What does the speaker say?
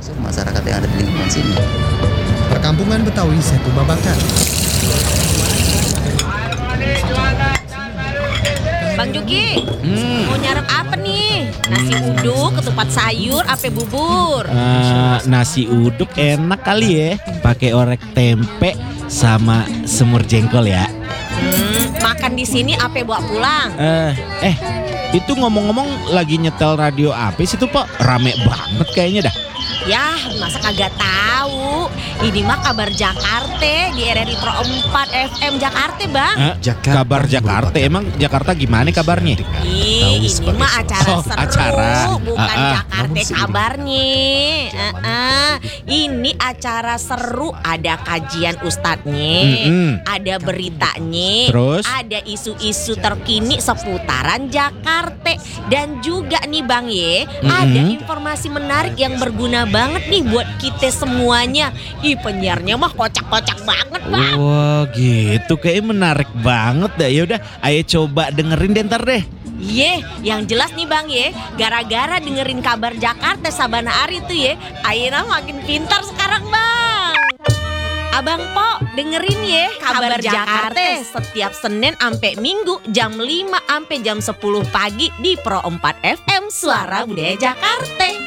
masyarakat yang ada di lingkungan sini. Perkampungan Betawi Setu Babakan. Bang Juki, mau nyarap apa nih? Nasi uduk, ketupat sayur, apa bubur? Nasi uduk enak kali ya, pakai orek tempe sama semur jengkol ya. Makan di sini apa bawa pulang? Itu ngomong-ngomong lagi nyetel radio apa sih tuh Pak? Rame banget kayaknya dah. Yah, masa kagak tahu? Ini mah kabar Jakarta di RRI Pro 4 FM Jakarta, Bang. Kabar Jakarta, emang Jakarta gimana kabarnya? Ih, ini mah acara seru, acara. bukan Jakarta kabarnya. Ini acara seru, ada kajian ustadznya, ada beritanya, Terus? ada isu-isu terkini seputaran Jakarta, dan juga nih Bang ada informasi menarik yang berguna banget nih buat kita semuanya. Ih, penyiarnya mah kocak-kocak banget, Bang. Wah gitu, kayaknya menarik banget dah. Yaudah, ayo coba dengerin deh ntar deh. Yang jelas nih Bang gara-gara dengerin kabar Jakarta sabana hari tuh Ayeuna makin pintar sekarang Bang. Abang Po dengerin kabar Jakarta setiap Senin sampai Minggu jam 5 sampai jam 10 pagi di Pro 4 FM Suara Budaya Jakarta.